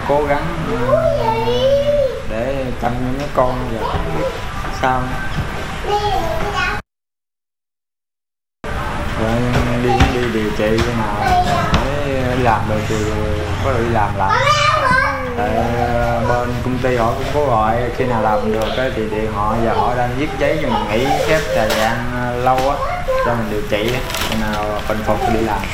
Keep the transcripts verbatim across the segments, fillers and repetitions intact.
cố gắng để chăm những mấy con và không biết sao rồi đi đi điều trị thế nào để đi làm được thì có đi làm lại. Tại bên công ty họ cũng có gọi khi nào làm được thì điện họ, giờ họ đang viết giấy cho mình nghỉ phép thời gian lâu á cho mình điều trị, khi nào bình phục thì đi làm.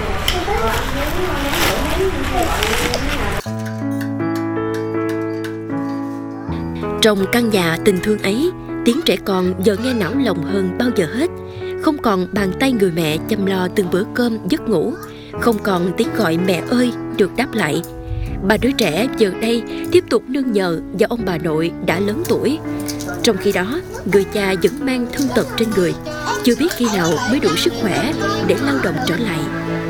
Trong căn nhà tình thương ấy, tiếng trẻ con giờ nghe não lòng hơn bao giờ hết. Không còn bàn tay người mẹ chăm lo từng bữa cơm giấc ngủ, không còn tiếng gọi mẹ ơi được đáp lại. Ba đứa trẻ giờ đây tiếp tục nương nhờ vào ông bà nội đã lớn tuổi. Trong khi đó, người cha vẫn mang thương tật trên người, chưa biết khi nào mới đủ sức khỏe để lao động trở lại.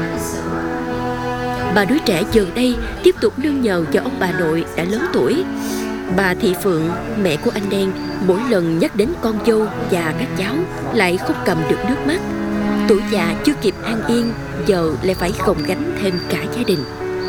Ba đứa trẻ giờ đây tiếp tục nương nhờ vào ông bà nội đã lớn tuổi. Bà Thị Phượng, mẹ của anh Đen, mỗi lần nhắc đến con dâu và các cháu lại không cầm được nước mắt. Tuổi già chưa kịp an yên, giờ lại phải gồng gánh thêm cả gia đình.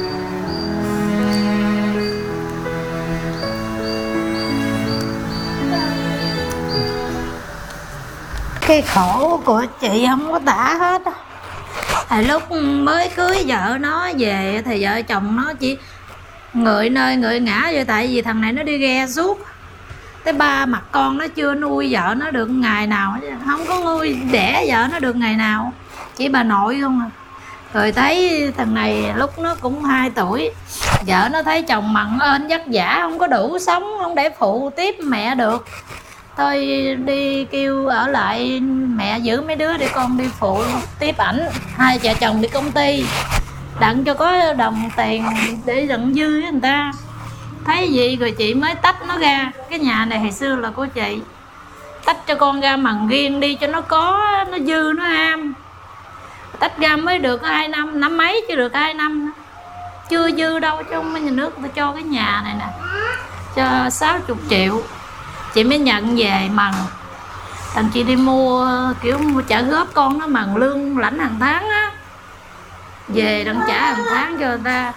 Cái khổ của chị không có tả hết á. Hồi lúc mới cưới vợ nó về thì vợ chồng nó chỉ ngợi nơi ngợi ngã vậy, tại vì thằng này nó đi ghe suốt. Tới ba mặt con nó chưa nuôi vợ nó được ngày nào, không có nuôi đẻ vợ nó được ngày nào, chỉ bà nội không à. Rồi thấy thằng này lúc nó cũng hai tuổi, vợ nó thấy chồng mặn ơn vất vả không có đủ sống, không để phụ tiếp mẹ được, thôi đi kêu ở lại mẹ giữ mấy đứa để con đi phụ tiếp ảnh. Hai vợ chồng đi công ty đặng cho có đồng tiền để đặng dư với người ta. Thấy gì rồi chị mới tách nó ra. Cái nhà này hồi xưa là của chị, tách cho con ra mần riêng đi cho nó có, nó dư nó ham. Tách ra mới được hai năm, năm mấy chứ được hai năm, chưa dư đâu. Trong nhà nước người ta cho cái nhà này nè cho sáu mươi triệu, chị mới nhận về mần. Thằng chị đi mua kiểu mua trả góp con nó mần lương lãnh hàng tháng á, về đặng trả hàng tháng cho người ta.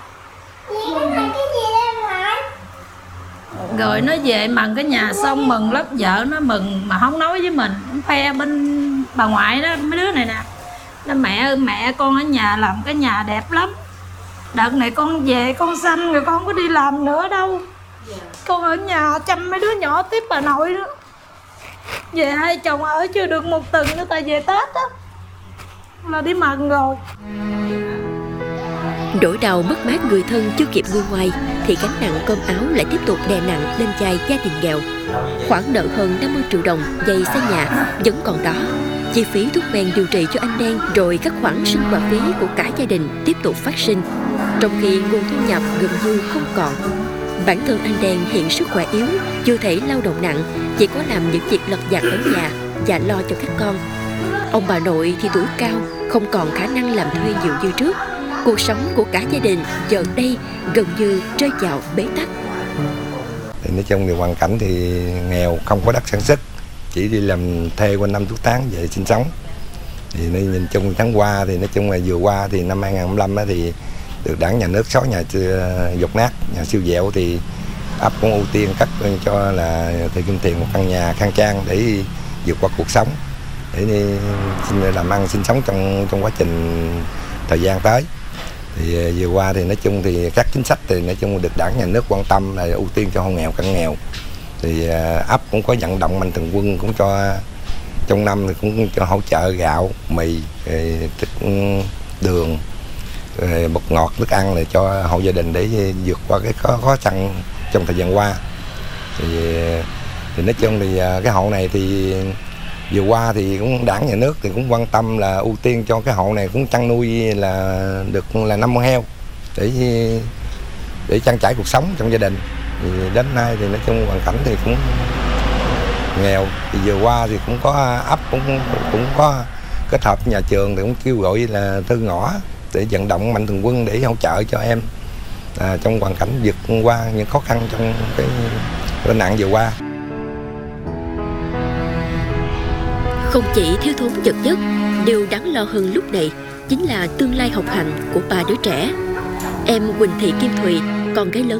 Rồi nó về mần cái nhà xong mừng lắm, vợ nó mừng mà không nói với mình, khoe bên bà ngoại đó mấy đứa này nè. Nó mẹ ơi mẹ con ở nhà làm cái nhà đẹp lắm, đợt này con về con sanh rồi con không có đi làm nữa đâu, con ở nhà chăm mấy đứa nhỏ tiếp bà nội đó. Về hai chồng ở chưa được một tuần nữa, tại về Tết á là đi mần rồi. Nỗi đau mất mát người thân chưa kịp nguôi ngoai thì gánh nặng cơm áo lại tiếp tục đè nặng lên vai gia đình nghèo. Khoản nợ hơn năm mươi triệu đồng dây xây nhà vẫn còn đó. Chi phí thuốc men điều trị cho anh Đen rồi các khoản sinh hoạt phí của cả gia đình tiếp tục phát sinh, trong khi nguồn thu nhập gần như không còn. Bản thân anh Đen hiện sức khỏe yếu, chưa thể lao động nặng, chỉ có làm những việc lặt vặt ở nhà và lo cho các con. Ông bà nội thì tuổi cao, không còn khả năng làm thuê nhiều như trước. Cuộc sống của cả gia đình giờ đây gần như rơi vào bế tắc. Thì nói chung thì hoàn cảnh thì nghèo, không có đất sản xuất, chỉ đi làm thuê quanh năm suốt tháng về sinh sống. Thì nhìn chung tháng qua thì nói chung là vừa qua thì năm hai nghìn không trăm lẻ năm thì được Đảng Nhà nước xóa nhà dột nát, nhà siêu dẹo thì ấp cũng ưu tiên cấp cho là Thị Kim Tiền một căn nhà khang trang để vượt qua cuộc sống, để đi làm ăn sinh sống trong trong quá trình thời gian tới. Thì vừa qua thì nói chung thì các chính sách thì nói chung được Đảng Nhà nước quan tâm là ưu tiên cho hộ nghèo cận nghèo. Thì ấp cũng có vận động mạnh thường quân, cũng cho trong năm thì cũng cho hỗ trợ gạo, mì, thức đường, bột ngọt, thức ăn này cho hộ gia đình để vượt qua cái khó, khó khăn trong thời gian qua. Thì, thì nói chung thì cái hộ này thì vừa qua thì cũng Đảng Nhà nước thì cũng quan tâm là ưu tiên cho cái hộ này cũng chăn nuôi là được là năm con heo để để trang trải cuộc sống trong gia đình. Thì đến nay thì nói chung hoàn cảnh thì cũng nghèo. Thì vừa qua thì cũng có ấp cũng cũng có kết hợp nhà trường thì cũng kêu gọi là thư ngõ để vận động mạnh thường quân để hỗ trợ cho em à, trong hoàn cảnh vượt qua những khó khăn trong cái tai nạn vừa qua. Không chỉ thiếu thốn vật chất, điều đáng lo hơn lúc này chính là tương lai học hành của ba đứa trẻ. Em Quỳnh Thị Kim Thùy, con gái lớn